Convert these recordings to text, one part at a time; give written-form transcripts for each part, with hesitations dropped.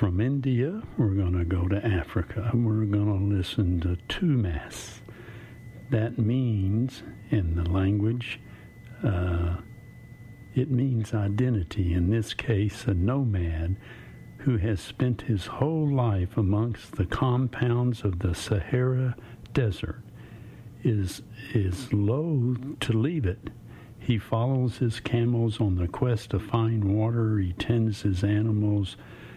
From India, we're going to go to Africa. We're going to listen to Tumas. That means, in the language, it means identity. In this case, a nomad who has spent his whole life amongst the compounds of the Sahara Desert is loath to leave it. He follows his camels on the quest to find water. He tends his animals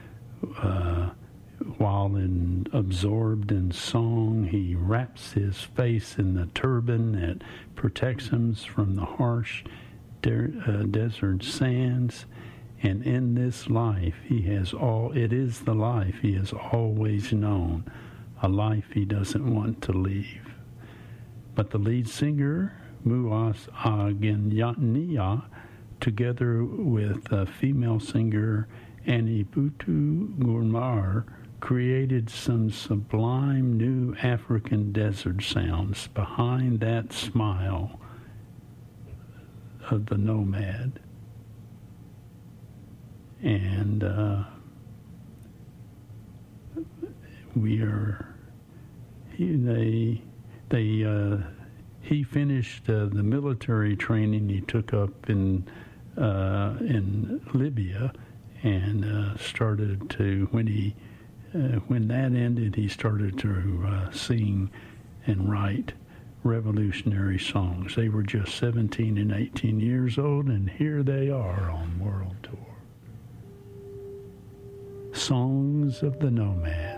while absorbed in song. He wraps his face in the turban that protects him from the harsh desert sands. And in this life, it is the life he has always known, a life he doesn't want to leave. But the lead singer, Muaz Agenya, together with a female singer, Anibutu Gurmar, created some sublime new African desert sounds behind that smile of the nomad. And he finished the military training he took up in Libya, and started to, when that ended, he started to sing and write revolutionary songs. They were just 17 and 18 years old, and here they are on world tour. Songs of the Nomad.